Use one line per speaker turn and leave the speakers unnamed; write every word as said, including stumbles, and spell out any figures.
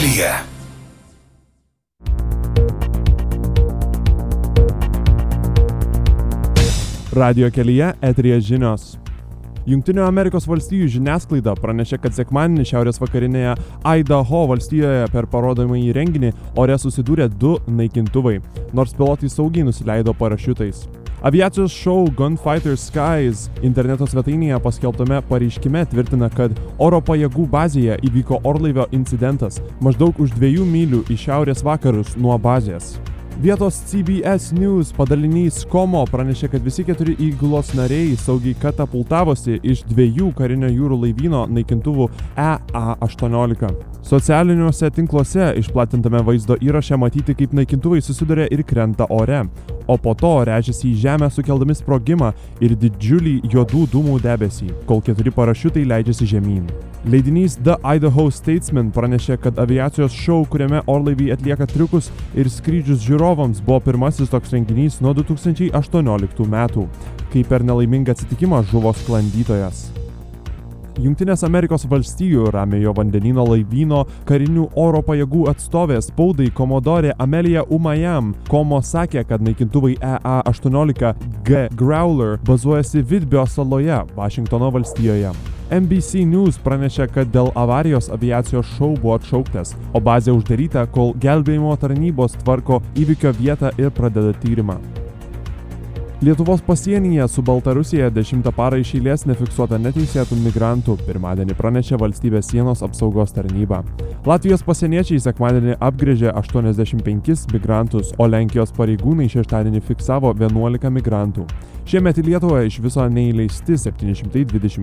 kelyje.
Radijo kelyje eteryje žinios. Jungtinių Amerikos valstijų žiniasklaida pranešė, kad sekmadienį šiaurės vakarinėje Idaho valstijoje per parodomąjį renginį ore susidūrė du naikintuvai, nors pilotai saugiai nusileido parašiutais. Aviacijos šou Gunfighter Skies interneto svetainėje paskelbtame pareiškime tvirtina, kad oro pajėgų bazėje įvyko orlaivio incidentas maždaug už dviejų mylių į šiaurės vakarus nuo bazės. Vietos C B S News padalinys Komo pranešė, kad visi keturi įgulos nariai saugiai katapultavosi iš dviejų karinio jūrų laivyno naikintuvų E A aštuoniolika. Socialiniuose tinkluose išplatintame vaizdo įraše matyti, kaip naikintuvai susiduria ir krenta ore, o po to rėžiasi į žemę sukeldami sprogimą ir didžiulį juodų dūmų debesį, kol keturi parašiutai leidžiasi žemyn. Leidinys The Idaho Statesman pranešė, kad aviacijos šou, kuriame orlaiviai atlieka triukus ir skrydžius žiūrovams, buvo pirmasis toks renginys nuo du tūkstančiai aštuonioliktų metų, kai per nelaimingą atsitikimą žuvo sklandytojas. Jungtinės Amerikos valstijų Ramiojo vandenyno laivyno karinių oro pajėgų atstovė spaudai komodorė Amelija Umajam Komo sakė, kad naikintuvai E A aštuoniolika G Growler bazuojasi Vidbio saloje, Vašingtono valstijoje. N B C News pranešė, kad dėl avarijos aviacijos šou buvo atšauktas, o bazė uždaryta, kol gelbėjimo tarnybos tvarko įvykio vietą ir pradeda tyrimą. Lietuvos pasienyje su Baltarusija dešimtą parą iš eilės nefiksuota neteisėtų migrantų, pirmadienį pranešė valstybės sienos apsaugos tarnyba. Latvijos pasieniečiai sekmadienį apgręžė aštuoniasdešimt penkis migrantus, o Lenkijos pareigūnai šeštadienį fiksavo vienuolika migrantų. Šiemet į Lietuvą iš viso neįleisti septyni šimtai dvidešimt